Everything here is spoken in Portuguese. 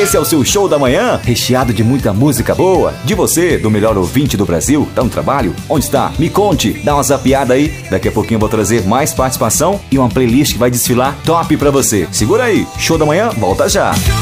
Esse é o seu Show da Manhã, recheado de muita música boa. De você, do melhor ouvinte do Brasil. Tá no trabalho? Onde está? Me conte, dá uma zapiada aí. Daqui a pouquinho eu vou trazer mais participação e uma playlist que vai desfilar top pra você. Segura aí, Show da Manhã, volta já.